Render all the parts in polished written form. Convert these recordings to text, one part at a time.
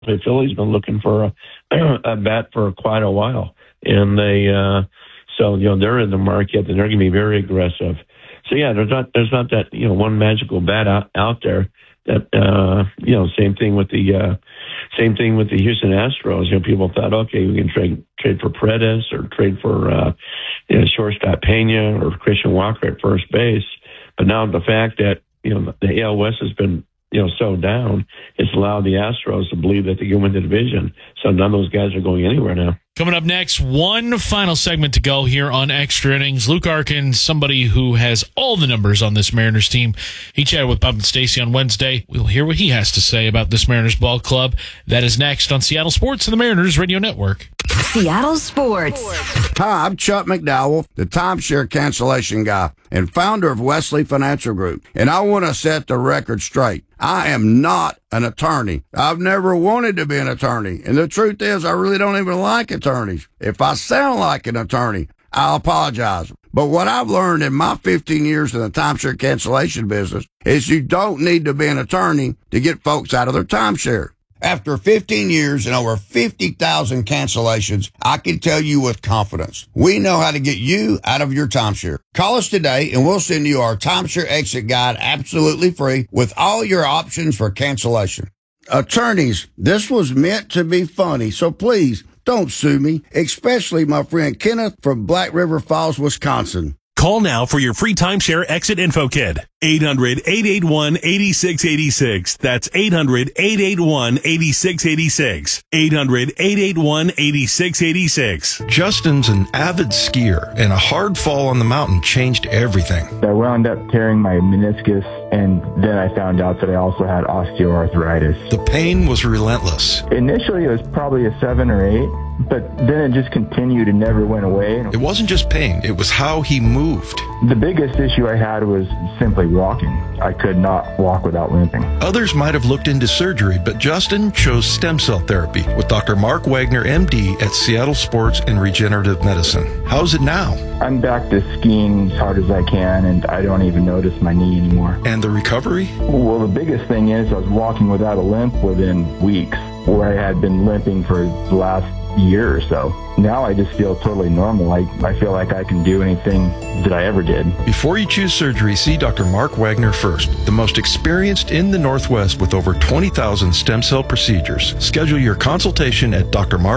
The Phillies been looking for a bat for quite a while, and so they're in the market and they're going to be very aggressive. So yeah, there's not that one magical bat out there. That same thing with the Houston Astros. People thought, okay, we can trade for Paredes or trade for shortstop Pena or Christian Walker at first base. But now the fact that the AL West has been so down, it's allowed the Astros to believe that they can win the division. So none of those guys are going anywhere now. Coming up next, one final segment to go here on Extra Innings. Luke Arkins, somebody who has all the numbers on this Mariners team. He chatted with Bob and Stacy on Wednesday. We'll hear what he has to say about this Mariners ball club. That is next on Seattle Sports and the Mariners Radio Network. Seattle Sports. Hi, I'm Chuck McDowell, the timeshare cancellation guy and founder of Wesley Financial Group. And I want to set the record straight. I am not an attorney. I've never wanted to be an attorney. And the truth is, I really don't even like attorneys. If I sound like an attorney, I'll apologize. But what I've learned in my 15 years in the timeshare cancellation business is you don't need to be an attorney to get folks out of their timeshare. After 15 years and over 50,000 cancellations, I can tell you with confidence, we know how to get you out of your timeshare. Call us today and we'll send you our timeshare exit guide absolutely free with all your options for cancellation. Attorneys, this was meant to be funny, so please don't sue me, especially my friend Kenneth from Black River Falls, Wisconsin. Call now for your free timeshare exit info kit. 800-881-8686. That's 800-881-8686. 800-881-8686. Justin's an avid skier, and a hard fall on the mountain changed everything. I wound up tearing my meniscus, and then I found out that I also had osteoarthritis. The pain was relentless. Initially, it was probably a 7 or 8, but then it just continued and never went away. It wasn't just pain, it was how he moved. The biggest issue I had was simply walking. I could not walk without limping. Others might have looked into surgery, but Justin chose stem cell therapy with Dr. Mark Wagner, MD, at Seattle Sports and Regenerative Medicine. How's it now? I'm back to skiing as hard as I can, and I don't even notice my knee anymore. And the recovery? Well, the biggest thing is I was walking without a limp within weeks, where I had been limping for the last year or so. Now I just feel totally normal. I feel like I can do anything that I ever did. Before you choose surgery, see Dr. Mark Wagner first, the most experienced in the Northwest with over 20,000 stem cell procedures. Schedule your consultation at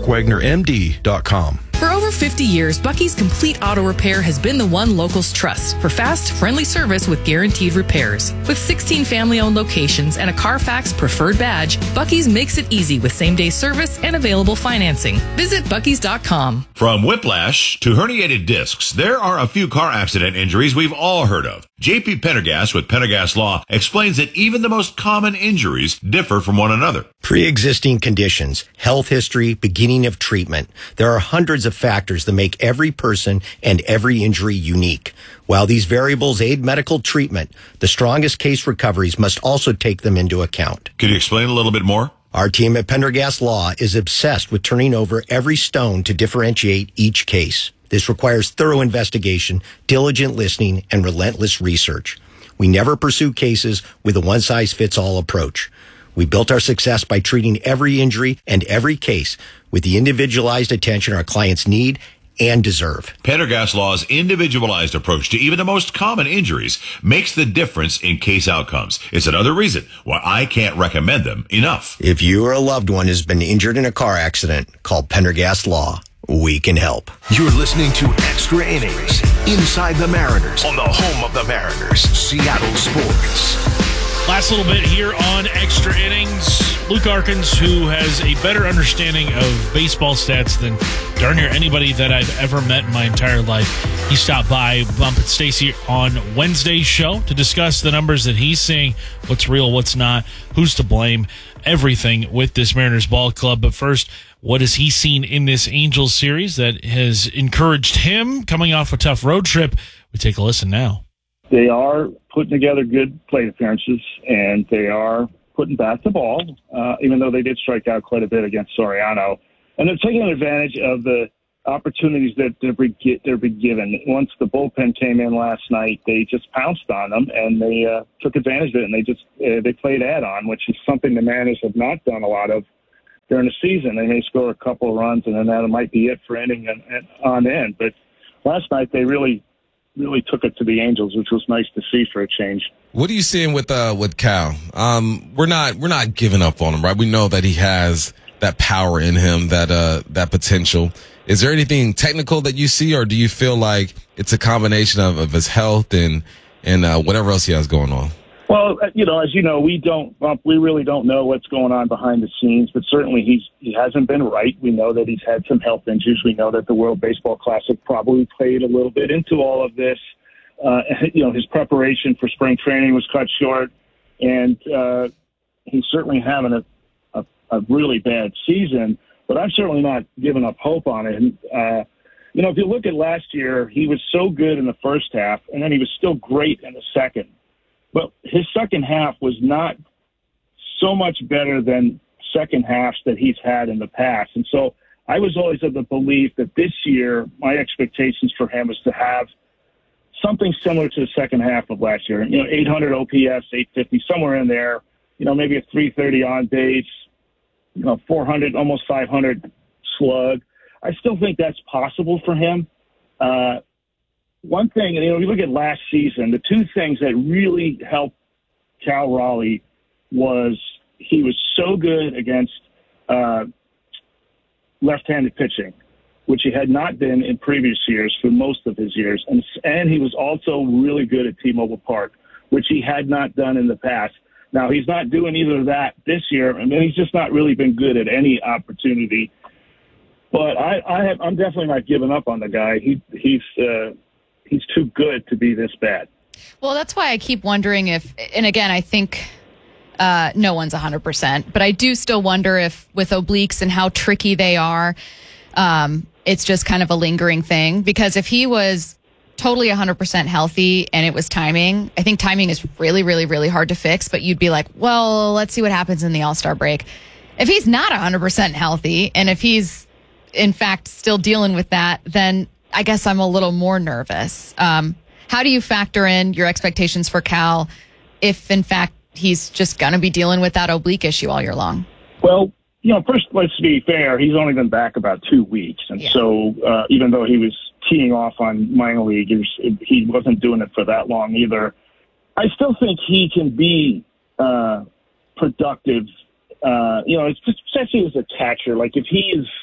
drmarkwagnermd.com. For over 50 years, Bucky's Complete Auto Repair has been the one locals trust for fast, friendly service with guaranteed repairs. With 16 family-owned locations and a Carfax preferred badge, Bucky's makes it easy with same-day service and available financing. Visit buckys.com. From whiplash to herniated discs, there are a few car accident injuries we've all heard of. J.P. Pendergast with Pendergast Law explains that even the most common injuries differ from one another. Pre-existing conditions, health history, beginning of treatment. There are hundreds of factors that make every person and every injury unique. While these variables aid medical treatment, the strongest case recoveries must also take them into account. Can you explain a little bit more? Our team at Pendergast Law is obsessed with turning over every stone to differentiate each case. This requires thorough investigation, diligent listening, and relentless research. We never pursue cases with a one-size-fits-all approach. We built our success by treating every injury and every case with the individualized attention our clients need and deserve. Pendergast Law's individualized approach to even the most common injuries makes the difference in case outcomes. It's another reason why I can't recommend them enough. If you or a loved one has been injured in a car accident, call Pendergast Law. We can help. You're listening to Extra Innings, Inside the Mariners, on the home of the Mariners, Seattle Sports. Last little bit here on Extra Innings. Luke Arkins, who has a better understanding of baseball stats than darn near anybody that I've ever met in my entire life. He stopped by Bump and Stacy on Wednesday's show to discuss the numbers that he's seeing, what's real, what's not, who's to blame, everything with this Mariners ball club. But first, what has he seen in this Angels series that has encouraged him coming off a tough road trip? We take a listen now. They are putting together good plate appearances, and they are putting back the ball, even though they did strike out quite a bit against Soriano. And they're taking advantage of the opportunities that they're being given. Once the bullpen came in last night, they just pounced on them, and they took advantage of it, and they played add-on, which is something the Mariners have not done a lot of during the season. They may score a couple of runs, and then that might be it for inning and on end. But last night they really took it to the Angels, which was nice to see for a change. What are you seeing with Cal? We're not giving up on him, right? We know that he has that power in him, that potential. Is there anything technical that you see, or do you feel like it's a combination of his health and whatever else he has going on? Well, as you know, we really don't know what's going on behind the scenes, but certainly he hasn't been right. We know that he's had some health injuries. We know that the World Baseball Classic probably played a little bit into all of this. His preparation for spring training was cut short, and he's certainly having a really bad season, but I'm certainly not giving up hope on it. If you look at last year, he was so good in the first half, and then he was still great in the second. But his second half was not so much better than second halves that he's had in the past. And so I was always of the belief that this year, my expectations for him is to have something similar to the second half of last year. 800 OPS, 850, somewhere in there, maybe a 330 on base, 400, almost 500 slug. I still think that's possible for him. One thing, if you look at last season, the two things that really helped Cal Raleigh was he was so good against left-handed pitching, which he had not been in previous years for most of his years. And he was also really good at T-Mobile Park, which he had not done in the past. Now, he's not doing either of that this year, and he's just not really been good at any opportunity. But I'm definitely not giving up on the guy. He's too good to be this bad. Well, that's why I keep wondering if, and again, I think no one's 100%, but I do still wonder if with obliques and how tricky they are, it's just kind of a lingering thing. Because if he was totally 100% healthy and it was timing, I think timing is really, really, really hard to fix, but you'd be like, well, let's see what happens in the All-Star break. If he's not 100% healthy, and if he's in fact still dealing with that, then I guess I'm a little more nervous. How do you factor in your expectations for Cal if, in fact, he's just going to be dealing with that oblique issue all year long? Well, first, let's be fair. He's only been back about 2 weeks. And so even though he was teeing off on minor leaguers, he wasn't doing it for that long either. I still think he can be productive, it's just, especially as a catcher. Like if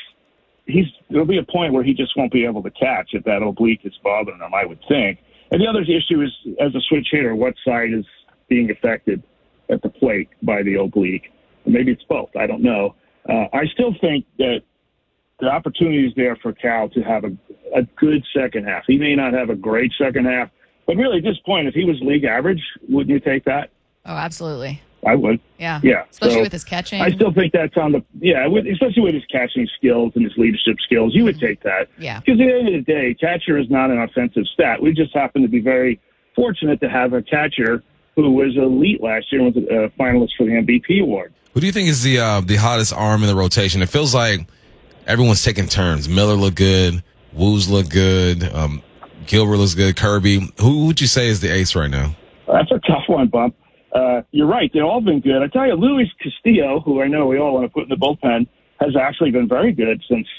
there'll be a point where he just won't be able to catch if that oblique is bothering him, I would think. And the other issue is, as a switch hitter, what side is being affected at the plate by the oblique? Maybe it's both. I don't know. I still think that the opportunity is there for Cal to have a good second half. He may not have a great second half, but really at this point, if he was league average, wouldn't you take that? Oh, absolutely. I would. Yeah. Yeah. Especially with his catching. I still think that's especially with his catching skills and his leadership skills. You would take that. Yeah. Because at the end of the day, catcher is not an offensive stat. We just happen to be very fortunate to have a catcher who was elite last year and was a finalist for the MVP award. Who do you think is the hottest arm in the rotation? It feels like everyone's taking turns. Miller look good. Woos look good. Gilbert looks good. Kirby. Who would you say is the ace right now? That's a tough one, Bump. You're right. They've all been good. I tell you, Luis Castillo, who I know we all want to put in the bullpen, has actually been very good since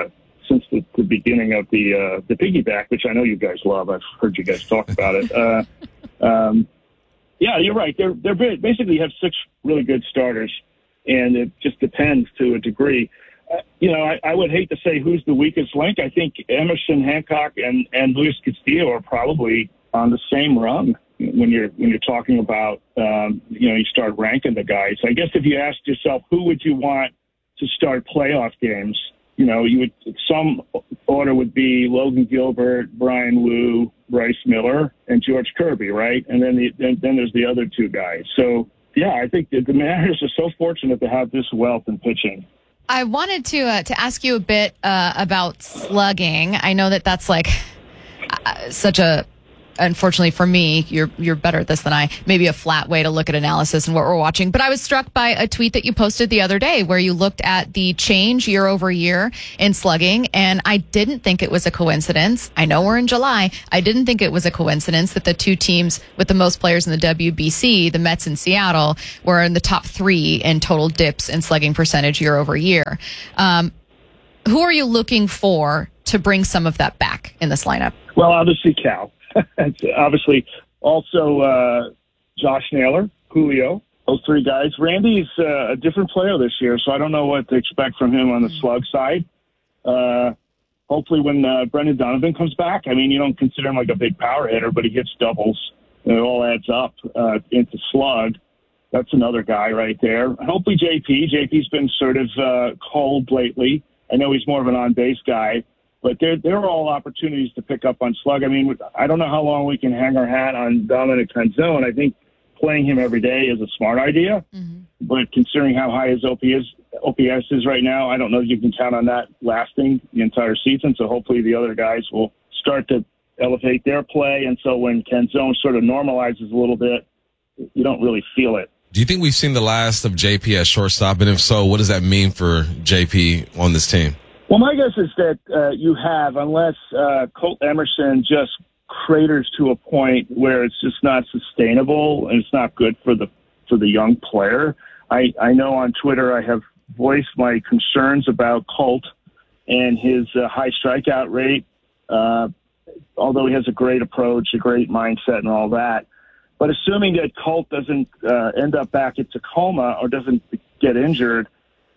the beginning of the piggyback, which I know you guys love. I've heard you guys talk about it. Yeah, you're right. They're basically have 6 really good starters, and it just depends to a degree. I would hate to say who's the weakest link. I think Emerson Hancock and Luis Castillo are probably on the same rung when you're talking about you start ranking the guys. I guess if you asked yourself who would you want to start playoff games, some order would be Logan Gilbert, Brian Wu, Bryce Miller, and George Kirby, right? And then there's the other 2 guys. So yeah, I think the Mariners are so fortunate to have this wealth in pitching. I wanted to ask you a bit about slugging. I know that's like such a unfortunately for me, you're better at this than I, maybe a flat way to look at analysis and what we're watching. But I was struck by a tweet that you posted the other day where you looked at the change year over year in slugging, and I didn't think it was a coincidence. I know we're in July. I didn't think it was a coincidence that the two teams with the most players in the WBC, the Mets and Seattle, were in the top 3 in total dips in slugging percentage year over year. Who are you looking for to bring some of that back in this lineup? Well, obviously Cal. Obviously also Josh Naylor, Julio, those 3 guys. Randy's a different player this year, so I don't know what to expect from him on the slug side. Hopefully when Brendan Donovan comes back, I mean, you don't consider him like a big power hitter, but he hits doubles. And it all adds up into slug. That's another guy right there. Hopefully JP. JP's been sort of cold lately. I know he's more of an on-base guy, but there are all opportunities to pick up on slug. I mean, I don't know how long we can hang our hat on Dominic Canzone. I think playing him every day is a smart idea, but considering how high his OPS is right now, I don't know if you can count on that lasting the entire season. So hopefully the other guys will start to elevate their play, and so when Canzone sort of normalizes a little bit, you don't really feel it. Do you think we've seen the last of JP at shortstop? And if so, what does that mean for JP on this team? Well, my guess is that you have, unless Colt Emerson just craters to a point where it's just not sustainable and it's not good for the young player. I know on Twitter I have voiced my concerns about Colt and his high strikeout rate, although he has a great approach, a great mindset and all that. But assuming that Colt doesn't end up back at Tacoma or doesn't get injured,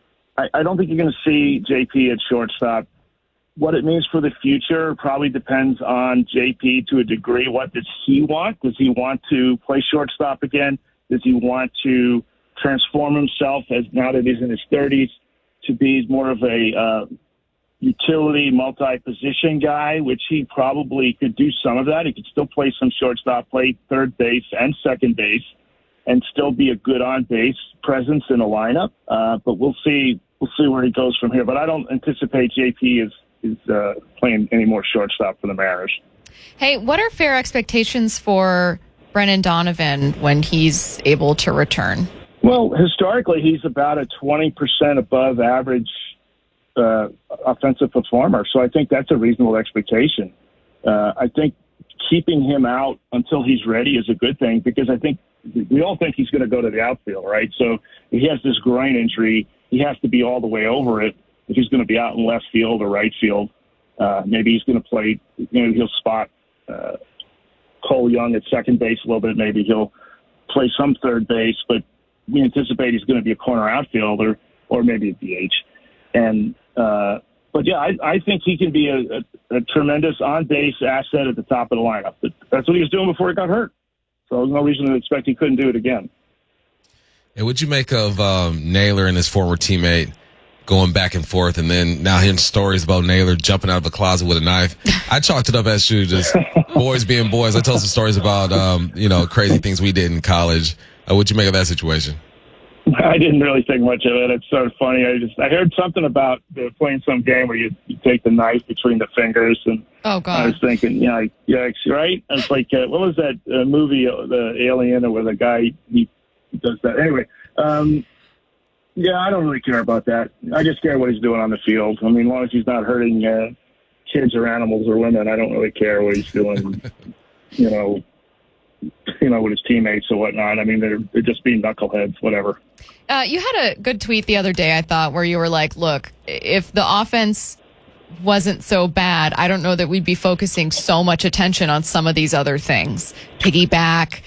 I don't think you're going to see JP at shortstop. What it means for the future probably depends on JP to a degree. What does he want? Does he want to play shortstop again? Does he want to transform himself, as now that he's in his 30s, to be more of a utility multi-position guy, which he probably could do some of that. He could still play some shortstop, play third base and second base, and still be a good on-base presence in a lineup. But we'll see where he goes from here. But I don't anticipate JP is playing any more shortstop for the Mariners. Hey, what are fair expectations for Brendan Donovan when he's able to return? Well, historically, he's about a 20% above average offensive performer. So I think that's a reasonable expectation. I think keeping him out until he's ready is a good thing, because I think we all think he's going to go to the outfield, right? So if he has this groin injury, he has to be all the way over it. If he's going to be out in left field or right field, maybe he's going to play, he'll spot Cole Young at second base a little bit. Maybe he'll play some third base, but we anticipate he's going to be a corner outfielder or maybe a DH. And, but yeah, I think he can be a tremendous on-base asset at the top of the lineup. That's what he was doing before he got hurt. So there's no reason to expect he couldn't do it again. And what'd you make of Naylor and his former teammate going back and forth, and then now hearing stories about Naylor jumping out of a closet with a knife? I chalked it up as just boys being boys. I told some stories about, crazy things we did in college. What'd you make of that situation? I didn't really think much of it. It's sort of funny. I heard something about playing some game where you take the knife between the fingers, and oh god, I was thinking, yikes, right? It's like what was that movie, The Alien, where the guy he does that? Anyway, I don't really care about that. I just care what he's doing on the field. I mean, as long as he's not hurting kids or animals or women, I don't really care what he's doing. With his teammates or whatnot. I mean, they're just being knuckleheads, whatever. You had a good tweet the other day, I thought, where you were like, look, if the offense wasn't so bad, I don't know that we'd be focusing so much attention on some of these other things. Piggyback,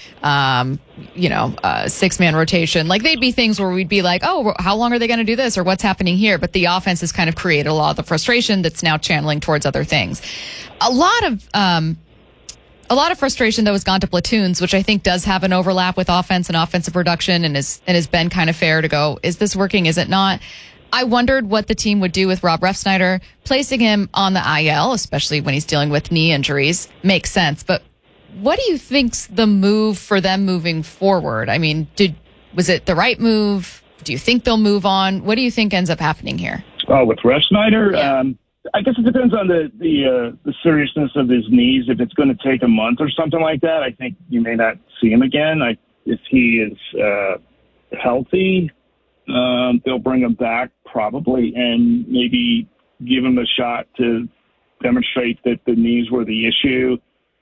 six-man rotation. Like, they'd be things where we'd be like, oh, how long are they going to do this, or what's happening here? But the offense has kind of created a lot of the frustration that's now channeling towards other things. A lot of frustration, though, has gone to platoons, which I think does have an overlap with offense and offensive production, and has been kind of fair to go, is this working, is it not? I wondered what the team would do with Rob Refsnyder. Placing him on the IL, especially when he's dealing with knee injuries, makes sense. But what do you think's the move for them moving forward? I mean, was it the right move? Do you think they'll move on? What do you think ends up happening here? Oh, with Refsnyder? Yeah. I guess it depends on the seriousness of his knees. If it's going to take a month or something like that, I think you may not see him again. If he is healthy, they'll bring him back probably and maybe give him a shot to demonstrate that the knees were the issue.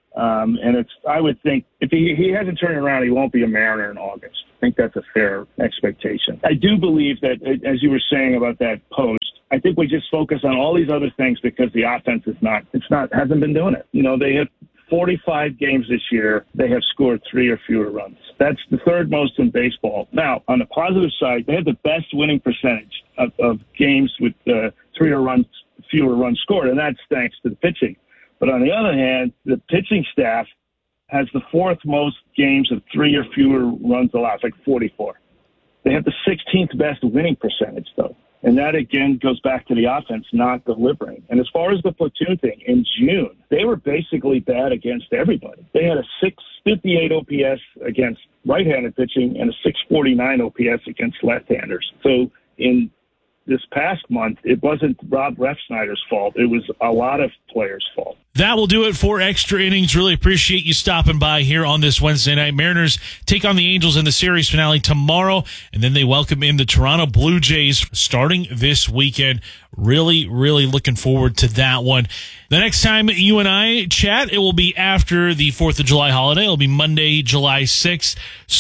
And I would think if he hasn't turned around, he won't be a Mariner in August. I think that's a fair expectation. I do believe that, as you were saying about that post, I think we just focus on all these other things because the offense hasn't been doing it. They have 45 games this year. They have scored 3 or fewer runs. That's the third most in baseball. Now, on the positive side, they have the best winning percentage of games with 3 or fewer runs scored, and that's thanks to the pitching. But on the other hand, the pitching staff has the 4th most games of 3 or fewer runs allowed. It's like 44. They have the 16th best winning percentage, though. And that, again, goes back to the offense not delivering. And as far as the platoon thing, in June, they were basically bad against everybody. They had a 658 OPS against right-handed pitching and a 649 OPS against left-handers. So in this past month, it wasn't Rob Refsnyder's fault. It was a lot of players' fault. That will do it for Extra Innings. Really appreciate you stopping by here on this Wednesday night. Mariners take on the Angels in the series finale tomorrow, and then they welcome in the Toronto Blue Jays starting this weekend. Really, really looking forward to that one. The next time you and I chat, it will be after the 4th of July holiday. It'll be Monday, July 6th.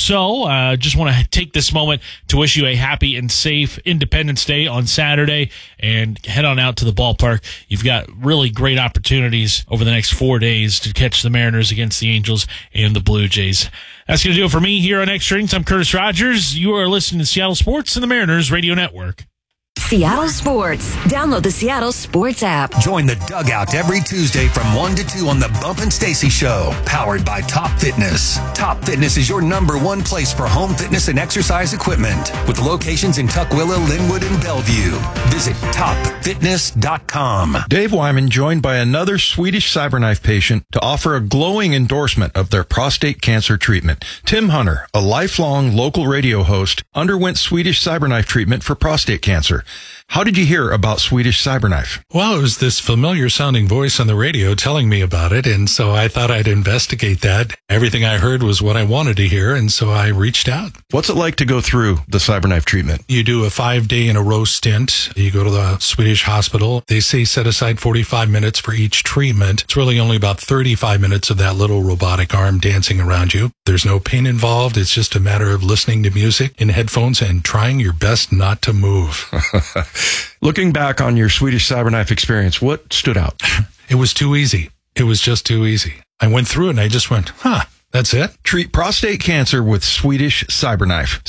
So just want to take this moment to wish you a happy and safe Independence Day on Saturday and head on out to the ballpark. You've got really great opportunities over the next 4 days to catch the Mariners against the Angels and the Blue Jays. That's going to do it for me here on Extra Innings. I'm Curtis Rogers. You are listening to Seattle Sports and the Mariners Radio Network. Seattle Sports. Download the Seattle Sports app. Join the Dugout every Tuesday from 1 to 2 on the Bump and Stacy Show, powered by Top Fitness. Top Fitness is your #1 place for home fitness and exercise equipment, with locations in Tukwila, Linwood, and Bellevue. Visit topfitness.com. Dave Wyman joined by another Swedish CyberKnife patient to offer a glowing endorsement of their prostate cancer treatment. Tim Hunter, a lifelong local radio host, underwent Swedish CyberKnife treatment for prostate cancer. How did you hear about Swedish CyberKnife? Well, it was this familiar sounding voice on the radio telling me about it, and so I thought I'd investigate that. Everything I heard was what I wanted to hear, and so I reached out. What's it like to go through the CyberKnife treatment? You do a 5-day-in-a-row stint. You go to the Swedish hospital. They say set aside 45 minutes for each treatment. It's really only about 35 minutes of that little robotic arm dancing around you. There's no pain involved. It's just a matter of listening to music in headphones and trying your best not to move. Looking back on your Swedish CyberKnife experience, what stood out? It was too easy. It was just too easy. I went through it and I just went, that's it? Treat prostate cancer with Swedish CyberKnife.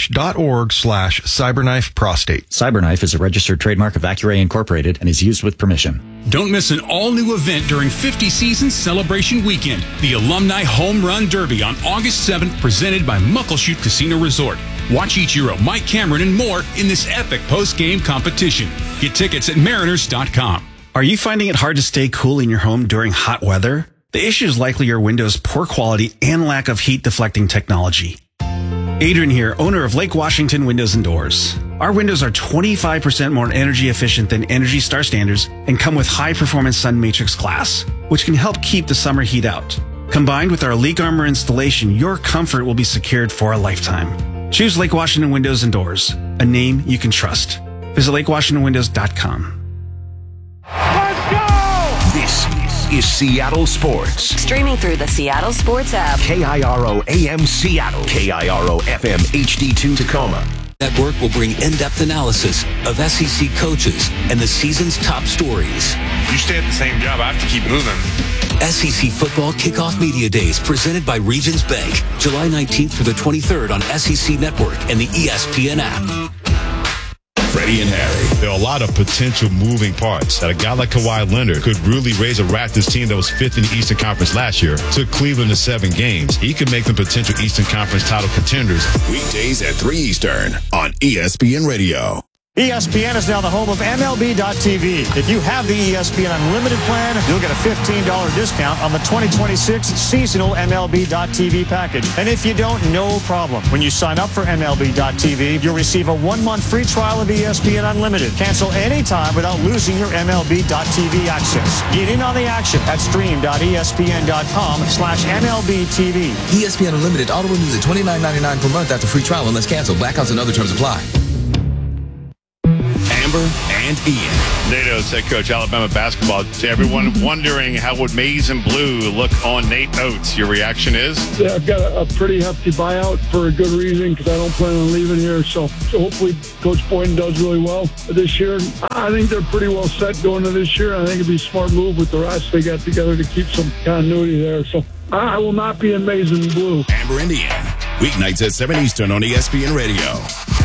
Swedish.org/CyberKnife Prostate. CyberKnife is a registered trademark of Accuray Incorporated and is used with permission. Don't miss an all-new event during 50 Seasons Celebration Weekend, the Alumni Home Run Derby on August 7th, presented by Muckleshoot Casino Resort. Watch Ichiro, Mike Cameron, and more in this epic post-game competition. Get tickets at Mariners.com. Are you finding it hard to stay cool in your home during hot weather? The issue is likely your window's poor quality and lack of heat deflecting technology. Adrian here, owner of Lake Washington Windows and Doors. Our windows are 25% more energy efficient than Energy Star standards and come with high-performance Sun Matrix glass, which can help keep the summer heat out. Combined with our leak armor installation, your comfort will be secured for a lifetime. Choose Lake Washington Windows and Doors, a name you can trust. Visit LakeWashingtonWindows.com. This is Seattle Sports. Streaming through the Seattle Sports app. KIRO AM Seattle. KIRO FM HD2 Tacoma. Network will bring in-depth analysis of SEC coaches and the season's top stories. You stay at the same job, I have to keep moving. SEC Football Kickoff Media Days presented by Regions Bank, July 19th through the 23rd on SEC Network and the ESPN app. Freddie and Harry. There are a lot of potential moving parts that a guy like Kawhi Leonard could really raise a Raptors team that was 5th in the Eastern Conference last year, took Cleveland to 7 games. He could make them potential Eastern Conference title contenders. Weekdays at 3 Eastern on ESPN Radio. ESPN is now the home of MLB.tv. If you have the ESPN Unlimited plan, you'll get a $15 discount on the 2026 seasonal MLB.tv package. And if you don't, no problem. When you sign up for MLB.tv, you'll receive a 1-month free trial of ESPN Unlimited. Cancel anytime without losing your MLB.tv access. Get in on the action at stream.espn.com/MLBTV. ESPN Unlimited auto renews at $29.99 per month after free trial unless canceled. Blackouts and other terms apply. Amber and Ian. NATO's head coach, Alabama basketball. To everyone wondering how would Maize and Blue look on Nate Oates, your reaction is? Yeah, I've got a pretty hefty buyout for a good reason because I don't plan on leaving here. So hopefully Coach Boynton does really well this year. I think they're pretty well set going into this year. I think it'd be a smart move with the rest they got together to keep some continuity there. So I will not be in Maize and Blue. Amber and Ian, weeknights at 7 Eastern on ESPN Radio.